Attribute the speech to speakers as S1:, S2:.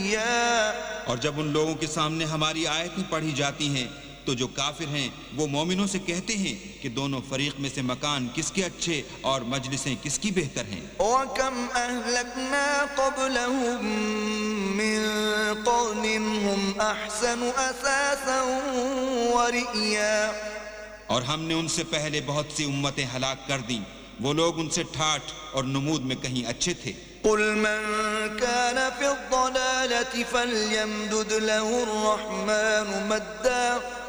S1: رئيا
S2: और जब उन लोगों के सामने हमारी आयतें पढ़ी जाती हैं तो जो काफिर हैं वो मोमिनों से कहते हैं कि दोनों फरीक में से मकान किसके अच्छे और मजलिसें किसकी बेहतर हैं।
S1: وكم أهلكنا قبلهم من قرن هم أحسن أثاثا ورئيا
S2: और हमने उनसे पहले बहुत सी उम्मतें हलाक कर दी, वो लोग उनसे ठाठ और नमूद में कहीं अच्छे थे।
S1: قل من كان في الضلالة فليمدد له الرحمن مدا